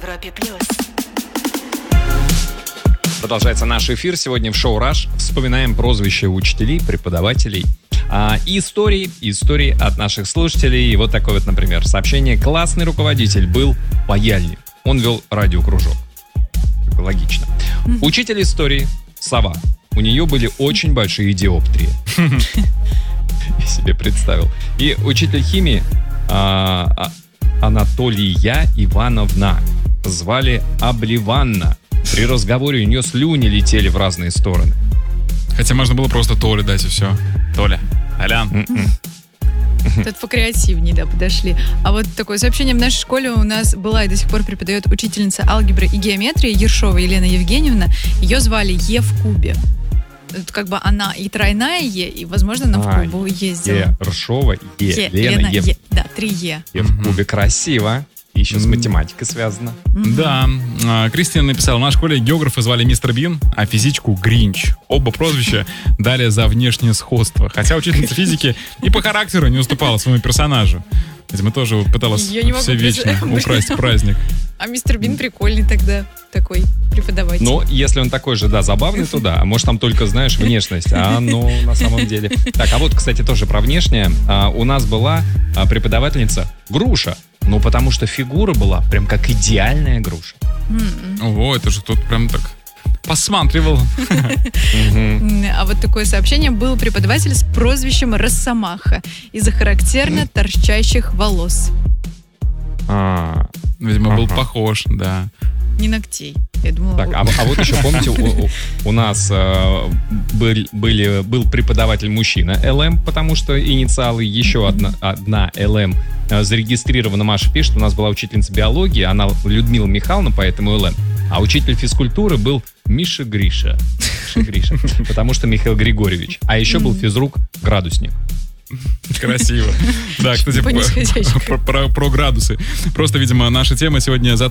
Европе плюс. Продолжается наш эфир. Сегодня в шоу «Раш» вспоминаем прозвища учителей, преподавателей и истории от наших слушателей. И вот такое вот, например, сообщение. Классный руководитель был паяльник. Он вел радиокружок. Логично. Учитель истории — сова. У нее были очень большие диоптрии. Я себе представил. И учитель химии Анатолия Ивановна. Звали Обливанна. При разговоре у нее слюни летели в разные стороны. Хотя можно было просто Толе дать и все. Толя, Алян. Тут покреативнее, да, подошли. А вот такое сообщение: в нашей школе у нас была и до сих пор преподает учительница алгебры и геометрии Ершова Елена Евгеньевна. Ее звали Е в кубе. Это как бы она и тройная Е, и, возможно, она в Кубу ездила. Ершова, Елена, Е. Да, 3 Е. Е в кубе. Красиво. Еще с математикой связано. Да. Кристина написала: в нашей школе географа звали Мистер Бин, а физичку Гринч. Оба прозвища дали за внешнее сходство. Хотя учительница физики и по характеру не уступала своему персонажу. Видимо, тоже пыталась все вечно украсть праздник. А мистер Бин прикольный тогда, такой преподаватель. Ну, если он такой же, да, забавный, то да. А может, там только, знаешь, внешность. На самом деле. Так, а вот, кстати, тоже про внешнее. У нас была преподавательница Груша. Ну, потому что фигура была прям как идеальная груша. Ого, это же тут прям так посматривал. А вот такое сообщение: был преподаватель с прозвищем Росомаха из-за характерно торчащих волос. Видимо, был похож, да. Не ногтей. Я думала, так, а вот еще, помните, у нас был преподаватель мужчина ЛМ, потому что инициалы, еще одна ЛМ зарегистрирована. Маша пишет, у нас была учительница биологии, она Людмила Михайловна, поэтому ЛМ. А учитель физкультуры был Миша Гриша, потому что Михаил Григорьевич. А еще был физрук Градусник. Красиво. Да, кстати, про градусы. Просто, видимо, наша тема сегодня